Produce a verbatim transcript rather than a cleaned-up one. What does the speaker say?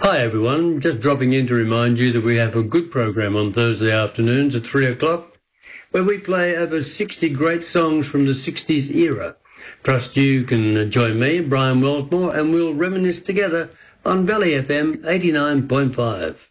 Hi everyone, just dropping in to remind you that we have a good program on Thursday afternoons at three o'clock where we play over sixty great songs from the sixties era. Trust you can join me, Brian Wellsmore, and we'll reminisce together on Valley F M eighty-nine point five.